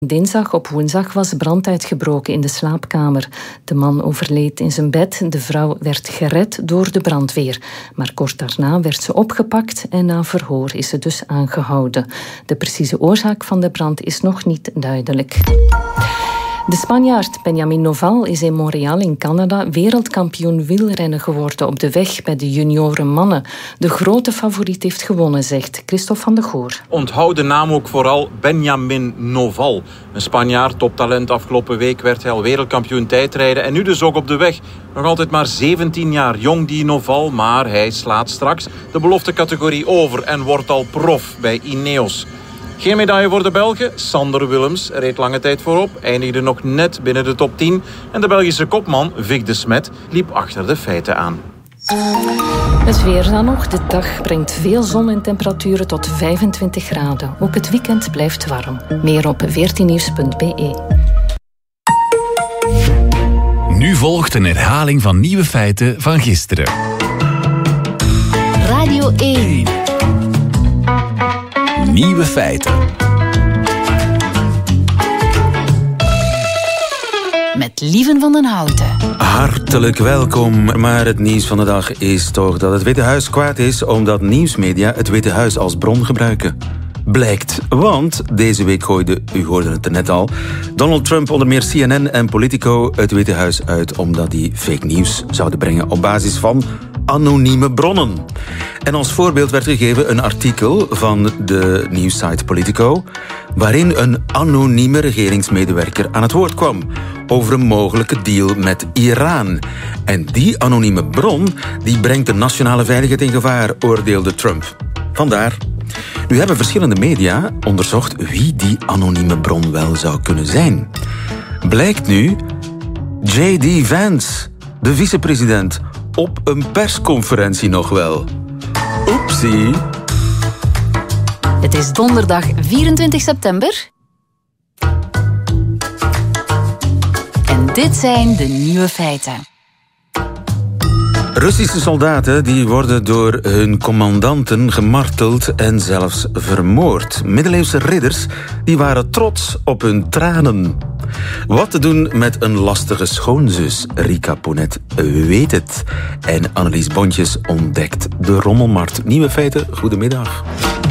Dinsdag op woensdag was brand uitgebroken in de slaapkamer. De man overleed in zijn bed. De vrouw werd gered door de brandweer. Maar kort daarna werd ze opgepakt en na verhoor is ze dus aangehouden. De precieze oorzaak van de brand is nog niet duidelijk. De Spanjaard Benjamin Noval is in Montreal in Canada wereldkampioen wielrennen geworden op de weg bij de junioren mannen. De grote favoriet heeft gewonnen, zegt Christophe van de Goor. Onthoud de naam ook vooral Benjamin Noval. Een Spanjaard, toptalent. Afgelopen week werd hij al wereldkampioen tijdrijden en nu dus ook op de weg. Nog altijd maar 17 jaar jong die Noval, maar hij slaat straks de beloftecategorie over en wordt al prof bij Ineos. Geen medaille voor de Belgen. Sander Willems reed lange tijd voorop, eindigde nog net binnen de top 10. En de Belgische kopman, Vic de Smet, liep achter de feiten aan. Het weer dan nog. De dag brengt veel zon en temperaturen tot 25 graden. Ook het weekend blijft warm. Meer op 14nieuws.be. Nu volgt een herhaling van nieuwe feiten van gisteren. Radio 1. Nieuwe feiten. Met Lieven van den Houten. Hartelijk welkom, maar het nieuws van de dag is toch dat het Witte Huis kwaad is omdat nieuwsmedia het Witte Huis als bron gebruiken. Blijkt, want deze week gooide, u hoorde het er net al, Donald Trump onder meer CNN en Politico het Witte Huis uit omdat die fake nieuws zouden brengen op basis van anonieme bronnen. En als voorbeeld werd gegeven een artikel van de nieuwssite Politico waarin een anonieme regeringsmedewerker aan het woord kwam over een mogelijke deal met Iran. En die anonieme bron die brengt de nationale veiligheid in gevaar, oordeelde Trump. Vandaar. Nu hebben verschillende media onderzocht wie die anonieme bron wel zou kunnen zijn. Blijkt nu J.D. Vance, de vicepresident, op een persconferentie nog wel. Oepsie. Het is donderdag 24 september. En dit zijn de nieuwe feiten. Russische soldaten die worden door hun commandanten gemarteld en zelfs vermoord. Middeleeuwse ridders die waren trots op hun tranen. Wat te doen met een lastige schoonzus? Rika Ponet weet het. En Annelies Bontjes ontdekt de rommelmarkt. Nieuwe feiten, goedemiddag.